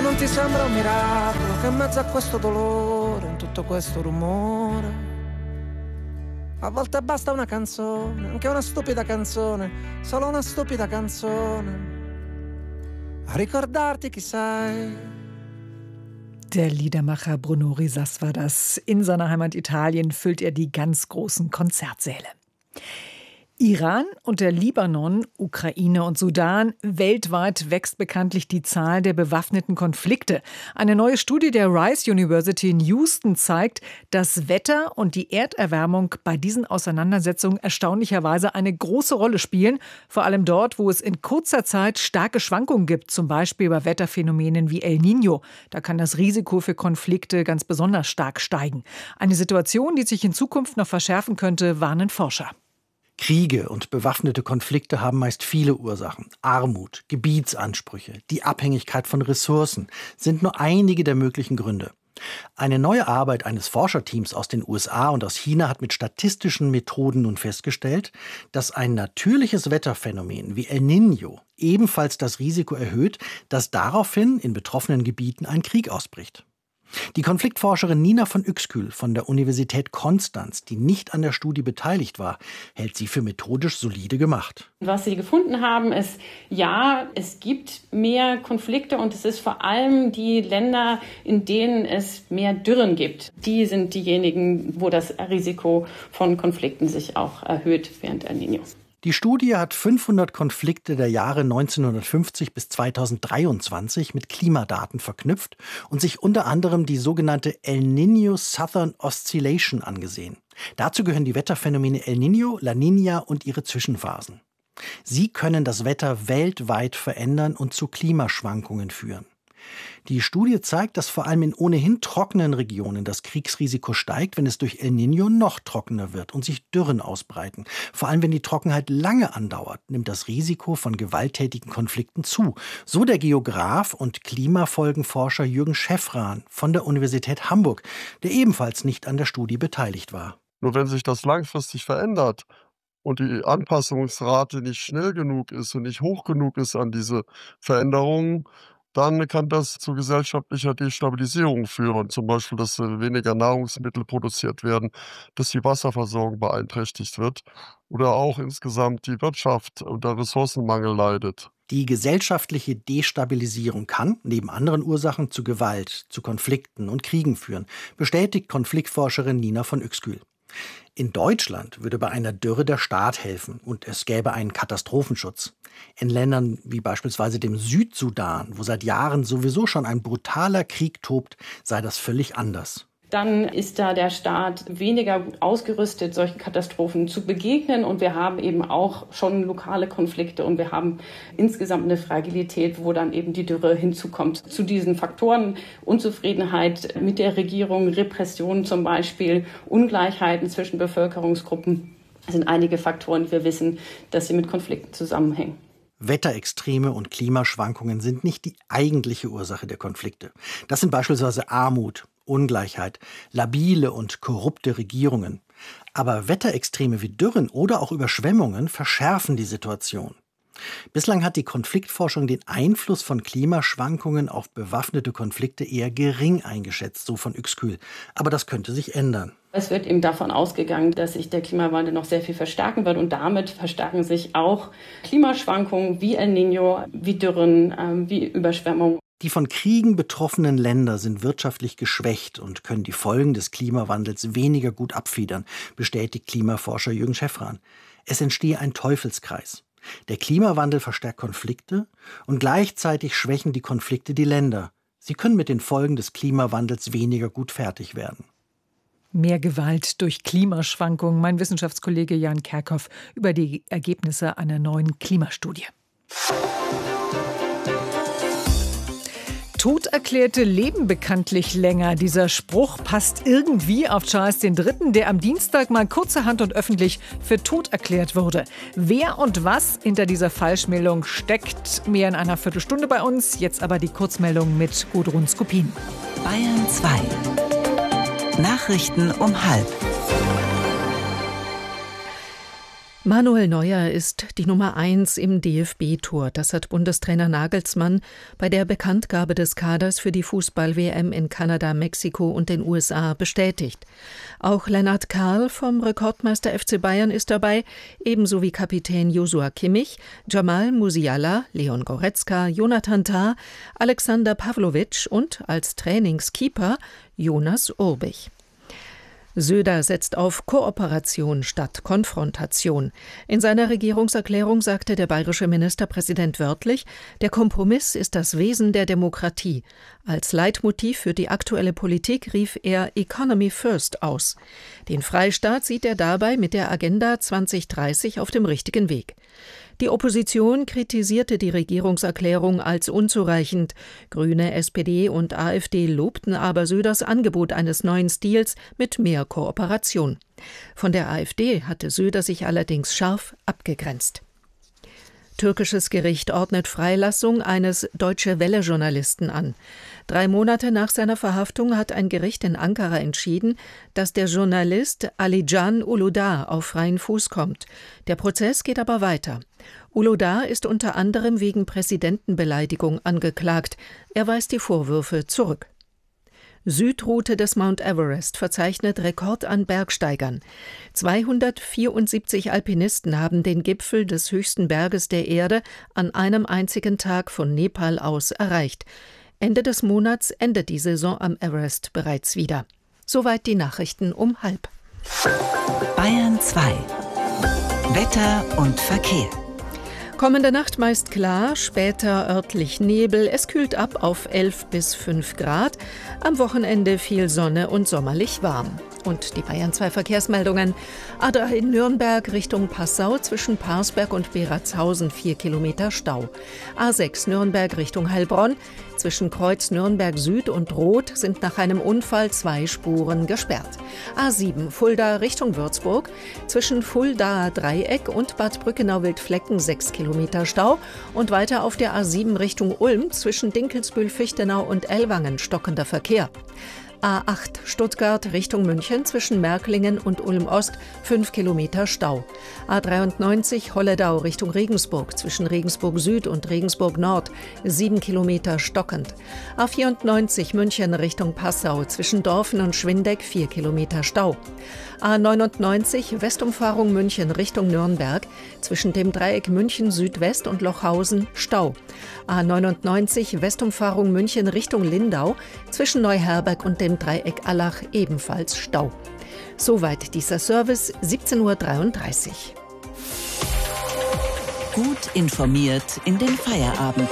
non ti sembra un miracolo che in mezzo a questo dolore, in tutto questo rumore, a volte basta una canzone, anche una stupida canzone, solo una stupida canzone, a ricordarti chi sei. Der Liedermacher Bruno Risas war das. In seiner Heimat Italien füllt er die ganz großen Konzertsäle. Iran und der Libanon, Ukraine und Sudan. Weltweit wächst bekanntlich die Zahl der bewaffneten Konflikte. Eine neue Studie der Rice University in Houston zeigt, dass Wetter und die Erderwärmung bei diesen Auseinandersetzungen erstaunlicherweise eine große Rolle spielen. Vor allem dort, wo es in kurzer Zeit starke Schwankungen gibt, zum Beispiel bei Wetterphänomenen wie El Niño. Da kann das Risiko für Konflikte ganz besonders stark steigen. Eine Situation, die sich in Zukunft noch verschärfen könnte, warnen Forscher. Kriege und bewaffnete Konflikte haben meist viele Ursachen. Armut, Gebietsansprüche, die Abhängigkeit von Ressourcen sind nur einige der möglichen Gründe. Eine neue Arbeit eines Forscherteams aus den USA und aus China hat mit statistischen Methoden nun festgestellt, dass ein natürliches Wetterphänomen wie El Niño ebenfalls das Risiko erhöht, dass daraufhin in betroffenen Gebieten ein Krieg ausbricht. Die Konfliktforscherin Nina von Uexküll von der Universität Konstanz, die nicht an der Studie beteiligt war, hält sie für methodisch solide gemacht. Was sie gefunden haben, ist, ja, es gibt mehr Konflikte und es ist vor allem die Länder, in denen es mehr Dürren gibt. Die sind diejenigen, wo das Risiko von Konflikten sich auch erhöht während El Niño. Die Studie hat 500 Konflikte der Jahre 1950 bis 2023 mit Klimadaten verknüpft und sich unter anderem die sogenannte El Niño Southern Oscillation angesehen. Dazu gehören die Wetterphänomene El Niño, La Niña und ihre Zwischenphasen. Sie können das Wetter weltweit verändern und zu Klimaschwankungen führen. Die Studie zeigt, dass vor allem in ohnehin trockenen Regionen das Kriegsrisiko steigt, wenn es durch El Niño noch trockener wird und sich Dürren ausbreiten. Vor allem, wenn die Trockenheit lange andauert, nimmt das Risiko von gewalttätigen Konflikten zu. So der Geograf und Klimafolgenforscher Jürgen Schäffran von der Universität Hamburg, der ebenfalls nicht an der Studie beteiligt war. Nur wenn sich das langfristig verändert und die Anpassungsrate nicht schnell genug ist und nicht hoch genug ist an diese Veränderungen, dann kann das zu gesellschaftlicher Destabilisierung führen. Zum Beispiel, dass weniger Nahrungsmittel produziert werden, dass die Wasserversorgung beeinträchtigt wird oder auch insgesamt die Wirtschaft unter Ressourcenmangel leidet. Die gesellschaftliche Destabilisierung kann, neben anderen Ursachen, zu Gewalt, zu Konflikten und Kriegen führen, bestätigt Konfliktforscherin Nina von Uexküll. In Deutschland würde bei einer Dürre der Staat helfen und es gäbe einen Katastrophenschutz. In Ländern wie beispielsweise dem Südsudan, wo seit Jahren sowieso schon ein brutaler Krieg tobt, sei das völlig anders. Dann ist da der Staat weniger gut ausgerüstet, solchen Katastrophen zu begegnen. Und wir haben eben auch schon lokale Konflikte und wir haben insgesamt eine Fragilität, wo dann eben die Dürre hinzukommt. Zu diesen Faktoren Unzufriedenheit mit der Regierung, Repression zum Beispiel, Ungleichheiten zwischen Bevölkerungsgruppen sind einige Faktoren, die wir wissen, dass sie mit Konflikten zusammenhängen. Wetterextreme und Klimaschwankungen sind nicht die eigentliche Ursache der Konflikte. Das sind beispielsweise Armut, Ungleichheit, labile und korrupte Regierungen. Aber Wetterextreme wie Dürren oder auch Überschwemmungen verschärfen die Situation. Bislang hat die Konfliktforschung den Einfluss von Klimaschwankungen auf bewaffnete Konflikte eher gering eingeschätzt, so von Uexküll. Aber das könnte sich ändern. Es wird eben davon ausgegangen, dass sich der Klimawandel noch sehr viel verstärken wird und damit verstärken sich auch Klimaschwankungen wie El Niño, wie Dürren, wie Überschwemmungen. Die von Kriegen betroffenen Länder sind wirtschaftlich geschwächt und können die Folgen des Klimawandels weniger gut abfedern, bestätigt Klimaforscher Jürgen Schäffran. Es entstehe ein Teufelskreis. Der Klimawandel verstärkt Konflikte und gleichzeitig schwächen die Konflikte die Länder. Sie können mit den Folgen des Klimawandels weniger gut fertig werden. Mehr Gewalt durch Klimaschwankungen. Mein Wissenschaftskollege Jan Kerkhoff über die Ergebnisse einer neuen Klimastudie. Toderklärte leben bekanntlich länger. Dieser Spruch passt irgendwie auf Charles III., der am Dienstag mal kurzerhand und öffentlich für tot erklärt wurde. Wer und was hinter dieser Falschmeldung steckt, mehr in einer Viertelstunde bei uns. Jetzt aber die Kurzmeldung mit Gudrun Skopin. Bayern 2. Nachrichten um 12:30. Manuel Neuer ist die Nummer 1 im DFB-Tor. Das hat Bundestrainer Nagelsmann bei der Bekanntgabe des Kaders für die Fußball-WM in Kanada, Mexiko und den USA bestätigt. Auch Lennart Kahl vom Rekordmeister FC Bayern ist dabei, ebenso wie Kapitän Joshua Kimmich, Jamal Musiala, Leon Goretzka, Jonathan Tah, Alexander Pavlovic und als Trainingskeeper Jonas Urbich. Söder setzt auf Kooperation statt Konfrontation. In seiner Regierungserklärung sagte der bayerische Ministerpräsident wörtlich, der Kompromiss ist das Wesen der Demokratie. Als Leitmotiv für die aktuelle Politik rief er Economy First aus. Den Freistaat sieht er dabei mit der Agenda 2030 auf dem richtigen Weg. Die Opposition kritisierte die Regierungserklärung als unzureichend. Grüne, SPD und AfD lobten aber Söders Angebot eines neuen Stils mit mehr Kooperation. Von der AfD hatte Söder sich allerdings scharf abgegrenzt. Türkisches Gericht ordnet Freilassung eines Deutsche-Welle-Journalisten an. 3 Monate nach seiner Verhaftung hat ein Gericht in Ankara entschieden, dass der Journalist Alican Uludağ auf freien Fuß kommt. Der Prozess geht aber weiter. Uludağ ist unter anderem wegen Präsidentenbeleidigung angeklagt. Er weist die Vorwürfe zurück. Südroute des Mount Everest verzeichnet Rekord an Bergsteigern. 274 Alpinisten haben den Gipfel des höchsten Berges der Erde an einem einzigen Tag von Nepal aus erreicht. Ende des Monats endet die Saison am Everest bereits wieder. Soweit die Nachrichten um 12:30. Bayern 2. Wetter und Verkehr. Kommende Nacht meist klar, später örtlich Nebel. Es kühlt ab auf 11 bis 5 Grad. Am Wochenende viel Sonne und sommerlich warm. Und die Bayern 2 Verkehrsmeldungen. A3 in Nürnberg Richtung Passau zwischen Parsberg und Beratshausen 4 Kilometer Stau. A6 Nürnberg Richtung Heilbronn. Zwischen Kreuz Nürnberg Süd und Roth sind nach einem Unfall 2 Spuren gesperrt. A7 Fulda Richtung Würzburg. Zwischen Fuldaer Dreieck und Bad Brückenau-Wildflecken 6 Kilometer Stau. Und weiter auf der A7 Richtung Ulm zwischen Dinkelsbühl-Fichtenau und Ellwangen stockender Verkehr. A8 Stuttgart Richtung München zwischen Märklingen und Ulm-Ost 5 Kilometer Stau. A93 Holledau Richtung Regensburg zwischen Regensburg Süd und Regensburg Nord 7 Kilometer stockend. A94 München Richtung Passau zwischen Dorfen und Schwindeck 4 Kilometer Stau. A99 Westumfahrung München Richtung Nürnberg zwischen dem Dreieck München Südwest und Lochhausen Stau. A99 Westumfahrung München Richtung Lindau zwischen Neuherberg und dem Dreieck Allach ebenfalls Stau. Soweit dieser Service, 17:33 Uhr. Gut informiert in den Feierabend.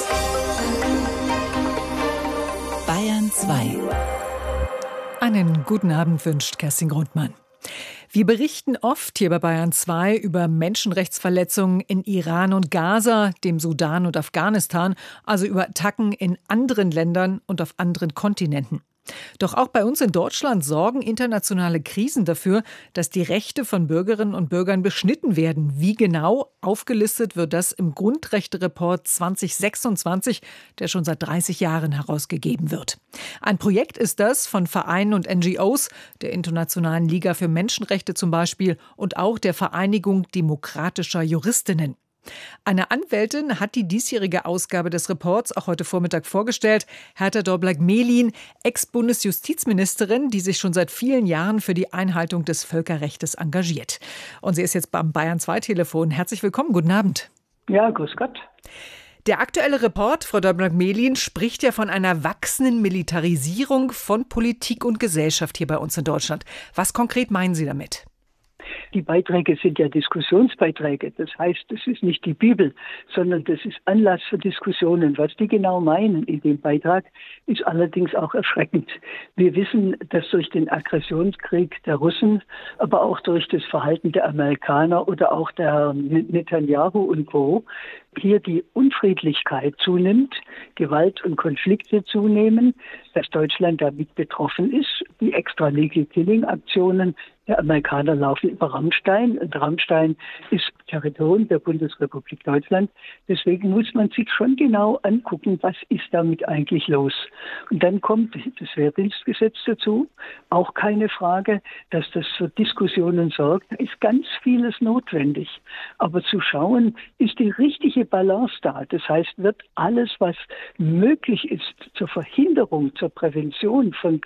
Bayern 2. Einen guten Abend wünscht Kerstin Grundmann. Wir berichten oft hier bei Bayern 2 über Menschenrechtsverletzungen in Iran und Gaza, dem Sudan und Afghanistan, also über Attacken in anderen Ländern und auf anderen Kontinenten. Doch auch bei uns in Deutschland sorgen internationale Krisen dafür, dass die Rechte von Bürgerinnen und Bürgern beschnitten werden. Wie genau aufgelistet wird das im Grundrechte-Report 2026, der schon seit 30 Jahren herausgegeben wird. Ein Projekt ist das von Vereinen und NGOs, der Internationalen Liga für Menschenrechte zum Beispiel und auch der Vereinigung demokratischer Juristinnen. Eine Anwältin hat die diesjährige Ausgabe des Reports auch heute Vormittag vorgestellt. Hertha Dorblak-Mehlin, Ex-Bundesjustizministerin, die sich schon seit vielen Jahren für die Einhaltung des Völkerrechts engagiert. Und sie ist jetzt beim Bayern 2 Telefon. Herzlich willkommen, guten Abend. Ja, grüß Gott. Der aktuelle Report, Frau Dorblak-Mehlin, spricht ja von einer wachsenden Militarisierung von Politik und Gesellschaft hier bei uns in Deutschland. Was konkret meinen Sie damit? Die Beiträge sind ja Diskussionsbeiträge. Das heißt, es ist nicht die Bibel, sondern das ist Anlass für Diskussionen. Was die genau meinen in dem Beitrag, ist allerdings auch erschreckend. Wir wissen, dass durch den Aggressionskrieg der Russen, aber auch durch das Verhalten der Amerikaner oder auch der Netanyahu und Co. hier die Unfriedlichkeit zunimmt, Gewalt und Konflikte zunehmen, dass Deutschland damit betroffen ist. Die Extra-Legal-Killing-Aktionen der Amerikaner laufen über Ramstein. Und Ramstein ist Territorium der Bundesrepublik Deutschland. Deswegen muss man sich schon genau angucken, was ist damit eigentlich los. Und dann kommt das Wehrdienstgesetz dazu. Auch keine Frage, dass das für Diskussionen sorgt. Da ist ganz vieles notwendig. Aber zu schauen, ist die richtige Balance da. Das heißt, wird alles, was möglich ist zur Verhinderung, zur Prävention von